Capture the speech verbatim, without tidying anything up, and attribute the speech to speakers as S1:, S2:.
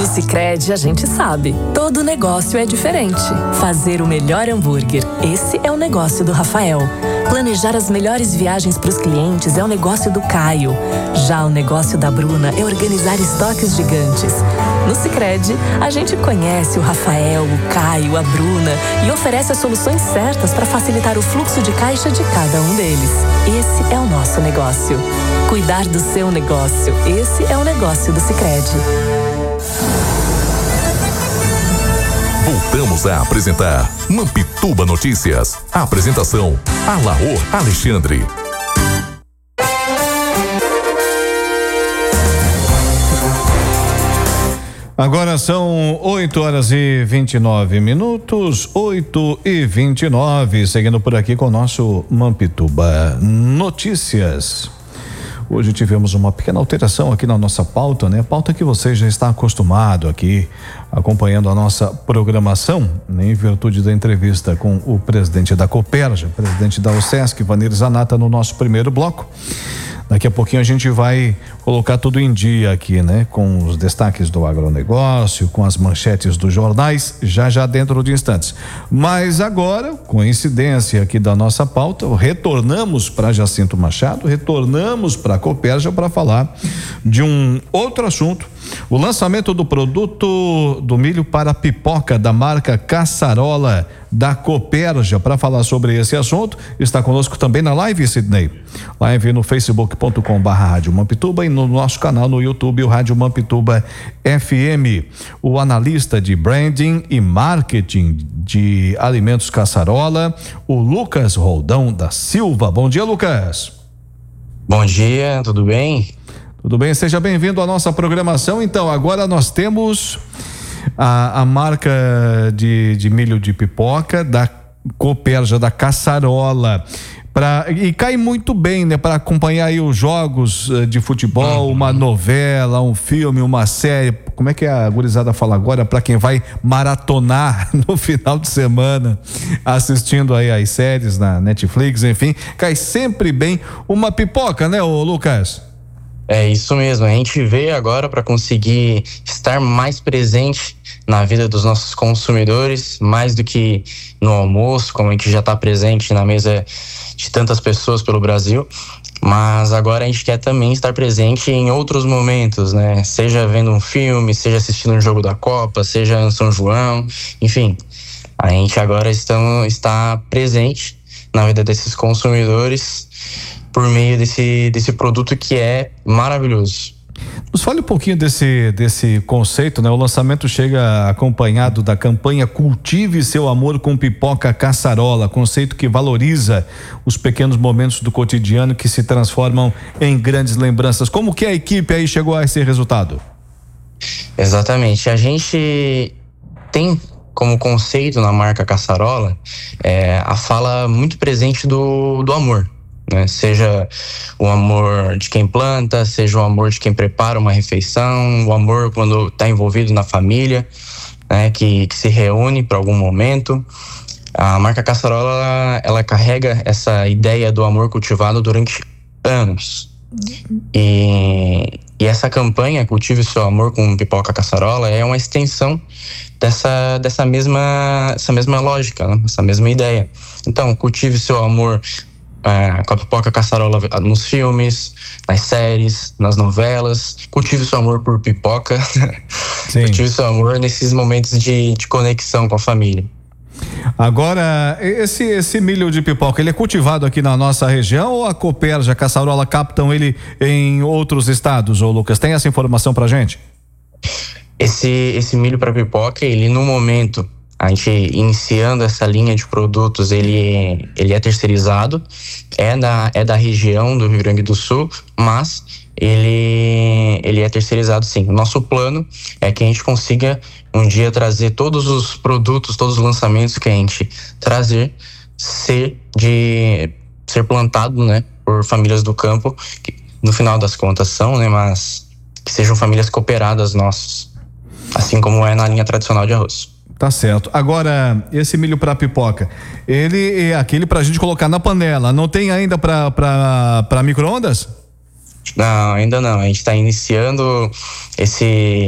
S1: Sicredi a gente sabe, todo negócio é diferente. Fazer o melhor hambúrguer, esse é o negócio do Rafael. Planejar as melhores viagens para os clientes é o negócio do Caio. Já o negócio da Bruna é organizar estoques gigantes. No Sicredi, a gente conhece o Rafael, o Caio, a Bruna e oferece as soluções certas para facilitar o fluxo de caixa de cada um deles. Esse é o nosso negócio. Cuidar do seu negócio, esse é o negócio do Sicredi.
S2: Voltamos a apresentar Mampituba Notícias. A apresentação, Alaor Alexandre.
S3: Agora são oito horas e vinte e nove minutos, oito e vinte e nove, seguindo por aqui com o nosso Mampituba Notícias. Hoje tivemos uma pequena alteração aqui na nossa pauta, né? Pauta que você já está acostumado aqui, acompanhando a nossa programação, né? Em virtude da entrevista com o presidente da Cooperja, presidente da OSESC, Vanir Zanata, no nosso primeiro bloco. Daqui a pouquinho a gente vai colocar tudo em dia aqui, né? Com os destaques do agronegócio, com as manchetes dos jornais, já já dentro de instantes. Mas agora, coincidência aqui da nossa pauta, retornamos para Jacinto Machado, retornamos para a Cooperja para falar de um outro assunto. O lançamento do produto do milho para pipoca da marca Caçarola da Cooperja. Para falar sobre esse assunto, está conosco também na live, Sidney. Live no facebook ponto com barra Rádio Mampituba e no nosso canal no YouTube, o Rádio Mampituba F M. O analista de branding e marketing de alimentos Caçarola, o Lucas Roldão da Silva. Bom dia, Lucas.
S4: Bom dia, tudo bem?
S3: Tudo bem, seja bem-vindo à nossa programação. Então, agora nós temos a, a marca de, de milho de pipoca da Cooperja, da Caçarola. Pra, e cai muito bem, né? Para acompanhar aí os jogos uh, de futebol, uhum. Uma novela, um filme, uma série. Como é que a gurizada fala agora? Para quem vai maratonar no final de semana, assistindo aí as séries na Netflix, enfim, cai sempre bem uma pipoca, né, ô Lucas?
S4: É isso mesmo, a gente veio agora para conseguir estar mais presente na vida dos nossos consumidores, mais do que no almoço, como a gente já está presente na mesa de tantas pessoas pelo Brasil, mas agora a gente quer também estar presente em outros momentos, né? Seja vendo um filme, seja assistindo um jogo da Copa, seja em São João, enfim, a gente agora estamos, está presente na vida desses consumidores por meio desse, desse produto que é maravilhoso.
S3: Nos fale um pouquinho desse, desse conceito, né? O lançamento chega acompanhado da campanha Cultive Seu Amor com Pipoca Caçarola, conceito que valoriza os pequenos momentos do cotidiano que se transformam em grandes lembranças. Como que a equipe aí chegou a esse resultado?
S4: Exatamente, a gente tem como conceito na marca Caçarola é, a fala muito presente do, do amor. Né? Seja o amor de quem planta, seja o amor de quem prepara uma refeição, o amor quando está envolvido na família, né? que, que se reúne para algum momento. A marca Caçarola, ela, ela carrega essa ideia do amor cultivado durante anos. E, e essa campanha, Cultive Seu Amor com Pipoca Caçarola, é uma extensão dessa, dessa mesma, essa mesma lógica, né? Essa mesma ideia. Então, cultive seu amor É, com a pipoca caçarola nos filmes, nas séries, nas novelas. Cultive seu amor por pipoca. Cultive seu amor nesses momentos de, de conexão com a família.
S3: Agora, esse, esse milho de pipoca, ele é cultivado aqui na nossa região ou a Cooperja, a Caçarola captam ele em outros estados, ô Lucas? Tem essa informação pra gente?
S4: Esse, esse milho para pipoca, ele no momento, a gente iniciando essa linha de produtos, ele, ele é terceirizado, é da, é da região do Rio Grande do Sul, mas ele, ele é terceirizado sim. O nosso plano é que a gente consiga um dia trazer todos os produtos, todos os lançamentos que a gente trazer, ser, de, ser plantado, né, por famílias do campo, que no final das contas são, né, mas que sejam famílias cooperadas nossas, assim como é na linha tradicional de arroz.
S3: Tá certo. Agora, esse milho para pipoca, ele é aquele pra gente colocar na panela, não tem ainda para para para micro-ondas?
S4: Não, ainda não. A gente está iniciando esse